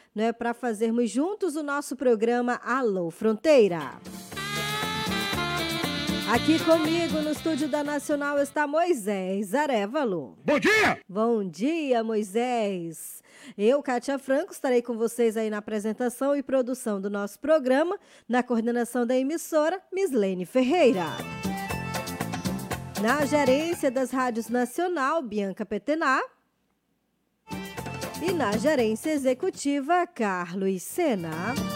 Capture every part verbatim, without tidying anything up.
não é, para fazermos juntos o nosso programa Alô Fronteira. Aqui comigo no estúdio da Nacional está Moisés Arévalo. Bom dia! Bom dia, Moisés. Eu, Kátia Franco, estarei com vocês aí na apresentação e produção do nosso programa, na coordenação da emissora, Mislene Ferreira. Na gerência das rádios Nacional, Bianca Petená. E na gerência executiva, Carlos Sena.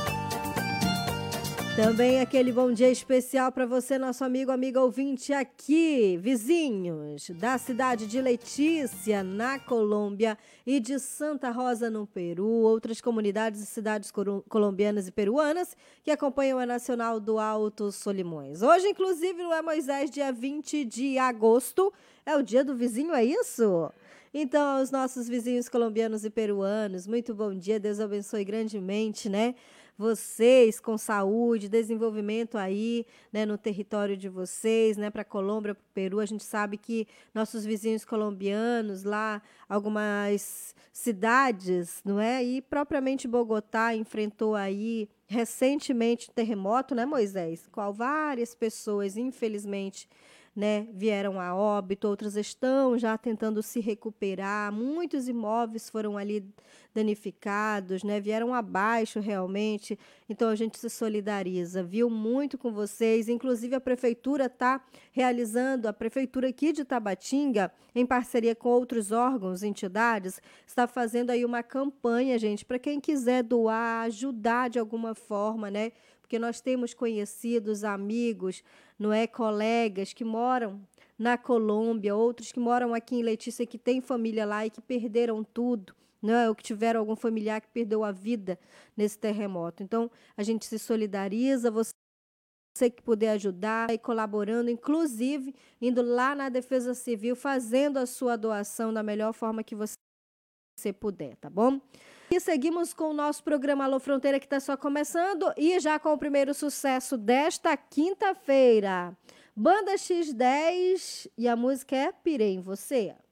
Também aquele bom dia especial para você, nosso amigo, amiga ouvinte aqui, vizinhos da cidade de Letícia, na Colômbia, e de Santa Rosa, no Peru, outras comunidades e cidades colombianas e peruanas que acompanham a Nacional do Alto Solimões. Hoje, inclusive, não é, Moisés, dia vinte de agosto, é o dia do vizinho, é isso? Então, aos nossos vizinhos colombianos e peruanos, muito bom dia, Deus abençoe grandemente, né? Vocês com saúde, desenvolvimento aí, né, no território de vocês, né, para a Colômbia, para o Peru. A gente sabe que nossos vizinhos colombianos lá, algumas cidades, não é? E propriamente Bogotá enfrentou aí recentemente um terremoto, né, Moisés? Qual várias pessoas, infelizmente, né, vieram a óbito, outras estão já tentando se recuperar, muitos imóveis foram ali danificados, né, vieram abaixo realmente, então a gente se solidariza, viu, muito com vocês, inclusive a prefeitura está realizando, a prefeitura aqui de Tabatinga, em parceria com outros órgãos, entidades, está fazendo aí uma campanha, gente, para quem quiser doar, ajudar de alguma forma, né, porque nós temos conhecidos, amigos, não é, colegas que moram na Colômbia, outros que moram aqui em Letícia, que têm família lá e que perderam tudo, não é, ou que tiveram algum familiar que perdeu a vida nesse terremoto. Então, a gente se solidariza, você que puder ajudar e colaborando, inclusive indo lá na Defesa Civil, fazendo a sua doação da melhor forma que você puder, tá bom? E seguimos com o nosso programa Alô Fronteira, que está só começando, e já com o primeiro sucesso desta quinta-feira. Banda X dez, e a música é Pirei em Você.